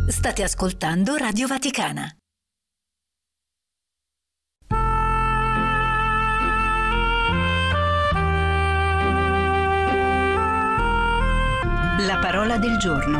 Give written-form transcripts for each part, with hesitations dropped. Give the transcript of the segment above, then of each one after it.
State ascoltando Radio Vaticana. La parola del giorno.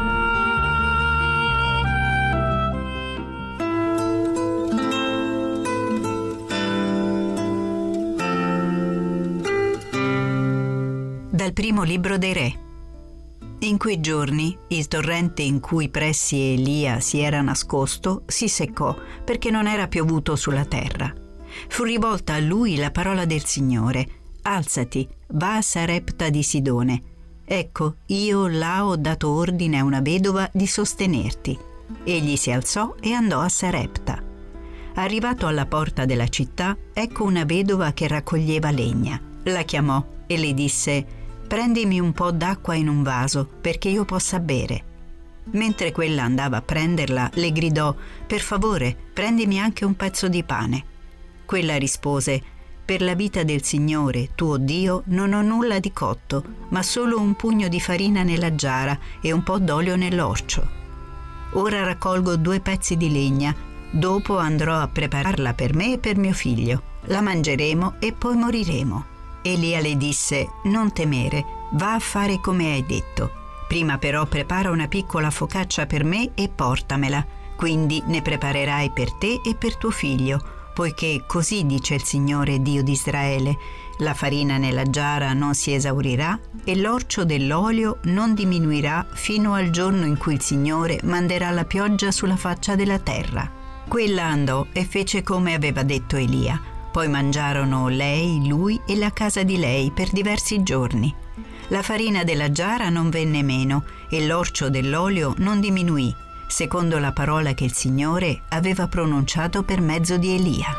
Dal primo libro dei Re. In quei giorni il torrente in cui pressi Elia si era nascosto si seccò perché non era piovuto sulla terra. Fu rivolta a lui la parola del Signore: alzati, va a Sarepta di Sidone. Ecco, io là ho dato ordine a una vedova di sostenerti. Egli si alzò e andò a Sarepta. Arrivato alla porta della città, ecco una vedova che raccoglieva legna. La chiamò e le disse: prendimi un po' d'acqua in un vaso perché io possa bere. Mentre quella andava a prenderla, le gridò: per favore, prendimi anche un pezzo di pane. Quella rispose: per la vita del Signore, tuo Dio, non ho nulla di cotto, ma solo un pugno di farina nella giara e un po' d'olio nell'orcio. Ora raccolgo 2 pezzi di legna, dopo andrò a prepararla per me e per mio figlio. La mangeremo e poi moriremo. Elia le disse: non temere, va a fare come hai detto. Prima però prepara una piccola focaccia per me e portamela, quindi ne preparerai per te e per tuo figlio, poiché così dice il Signore Dio di Israele: la farina nella giara non si esaurirà e l'orcio dell'olio non diminuirà fino al giorno in cui il Signore manderà la pioggia sulla faccia della terra. Quella andò e fece come aveva detto Elia. Poi mangiarono lei, lui e la casa di lei per diversi giorni. La farina della giara non venne meno e l'orcio dell'olio non diminuì, secondo la parola che il Signore aveva pronunciato per mezzo di Elia.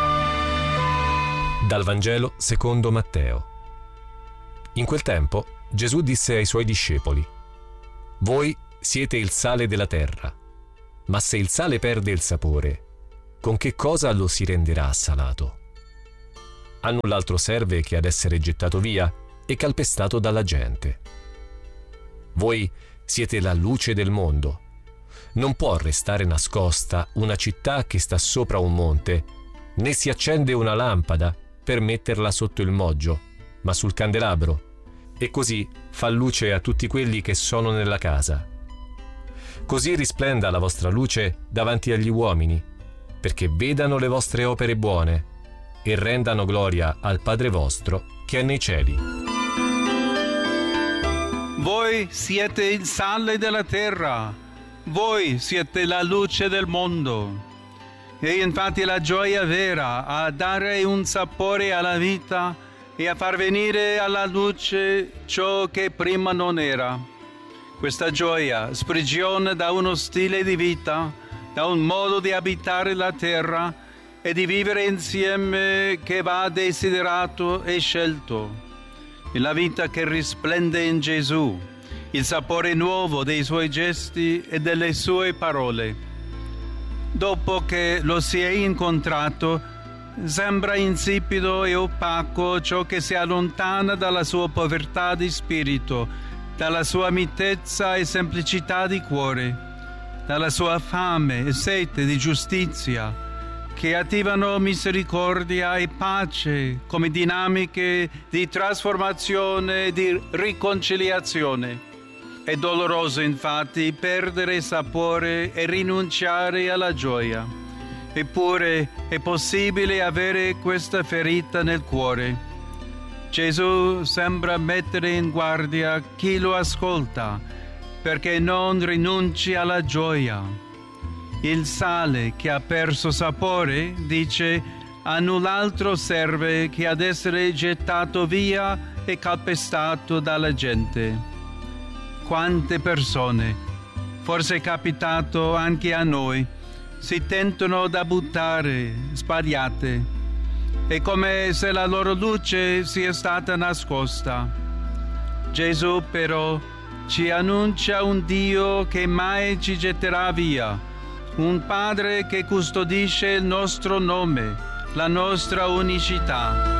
Dal Vangelo secondo Matteo. In quel tempo Gesù disse ai suoi discepoli: voi siete il sale della terra, ma se il sale perde il sapore, con che cosa lo si renderà salato? A null'altro serve che ad essere gettato via e calpestato dalla gente. Voi siete la luce del mondo. Non può restare nascosta una città che sta sopra un monte, né si accende una lampada per metterla sotto il moggio, ma sul candelabro, e così fa luce a tutti quelli che sono nella casa. Così risplenda la vostra luce davanti agli uomini, perché vedano le vostre opere buone e rendano gloria al Padre vostro che è nei cieli. Voi siete il sale della terra, voi siete la luce del mondo. E infatti la gioia vera a dare un sapore alla vita e a far venire alla luce ciò che prima non era. Questa gioia sprigiona da uno stile di vita, da un modo di abitare la terra e di vivere insieme che va desiderato e scelto. E la vita che risplende in Gesù, il sapore nuovo dei suoi gesti e delle sue parole. Dopo che lo si è incontrato, sembra insipido e opaco ciò che si allontana dalla sua povertà di spirito, dalla sua mitezza e semplicità di cuore, dalla sua fame e sete di giustizia, che attivano misericordia e pace come dinamiche di trasformazione e di riconciliazione. È doloroso infatti perdere sapore e rinunciare alla gioia. Eppure è possibile avere questa ferita nel cuore. Gesù sembra mettere in guardia chi lo ascolta perché non rinunci alla gioia. Il sale che ha perso sapore, dice, a null'altro serve che ad essere gettato via e calpestato dalla gente. Quante persone, forse è capitato anche a noi, si tentano da buttare, sbagliate. È come se la loro luce sia stata nascosta. Gesù però ci annuncia un Dio che mai ci getterà via, un Padre che custodisce il nostro nome, la nostra unicità.